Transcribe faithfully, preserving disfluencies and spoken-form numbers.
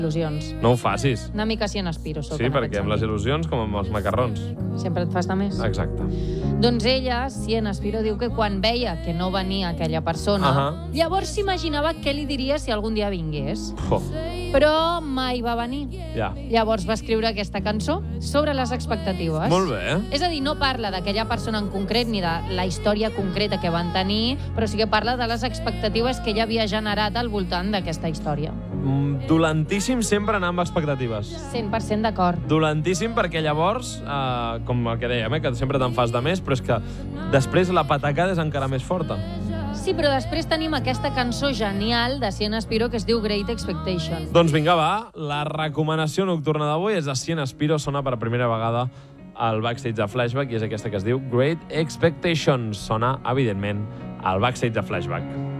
il·lusions. No ho facis. Una mica Cien Aspiro, soc Sí, en perquè aquest amb les sentit. il·lusions, com amb els macarrons. Sempre et fas de més. Exacte. Doncs ella, Cien Aspiro, diu que quan veia que no venia aquella persona, Ahà. llavors s'imaginava què li diria si algun dia vingués. Oh, Però mai va venir. ja. Llavors va escriure aquesta cançó sobre les expectatives. Molt bé. És a dir, no parla d'aquella persona en concret ni de la història concreta que van tenir, però sí que parla de les expectatives que ella havia generat al voltant d'aquesta història. Mm, Dolentíssim sempre anar amb expectatives. cent per cent d'acord. Dolentíssim perquè llavors, eh, com el que dèiem, eh, que sempre te'n fas de més, però és que després la patacada és encara més forta. Sí, però després tenim aquesta cançó genial de Cien Aspiro que es diu Great Expectation. Doncs vinga, va, la recomanació nocturna d'avui és de Cien Aspiro, sona per primera vegada al backstage de Flashback i és aquesta que es diu Great Expectations. Sona, evidentment, al backstage de Flashback.